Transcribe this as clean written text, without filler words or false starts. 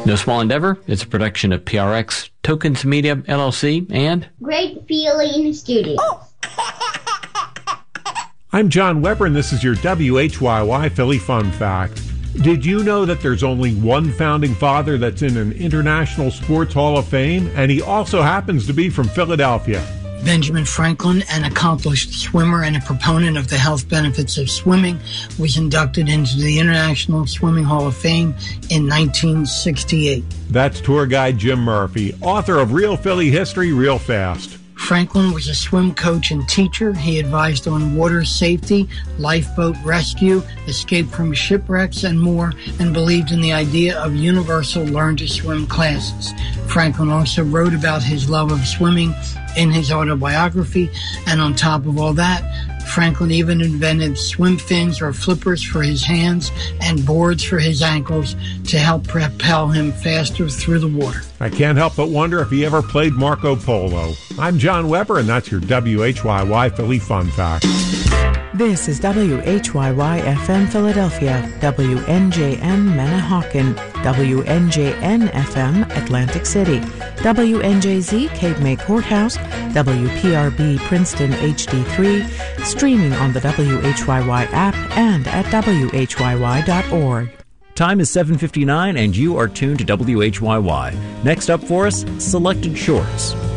No Small Endeavor is a production of PRX, Tokens Media, LLC, and Great Feeling Studios. I'm John Weber, and this is your WHYY Philly Fun Fact. Did you know that there's only one founding father that's in an International Sports Hall of Fame? And he also happens to be from Philadelphia. Benjamin Franklin, an accomplished swimmer and a proponent of the health benefits of swimming, was inducted into the International Swimming Hall of Fame in 1968. That's tour guide Jim Murphy, author of Real Philly History Real Fast. Franklin was a swim coach and teacher. He advised on water safety, lifeboat rescue, escape from shipwrecks, and more, and believed in the idea of universal learn-to-swim classes. Franklin also wrote about his love of swimming in his autobiography, and on top of all that, Franklin even invented swim fins or flippers for his hands and boards for his ankles to help propel him faster through the water. I can't help but wonder if he ever played Marco Polo. I'm John Weber, and that's your WHYY Philly Fun Fact. This is WHYY-FM Philadelphia, WNJM Manahawkin, WNJN-FM Atlantic City, WNJZ Cape May Courthouse, WPRB Princeton HD3, streaming on the WHYY app and at WHYY.org. Time is 7:59 and you are tuned to WHYY. Next up for us, Selected Shorts.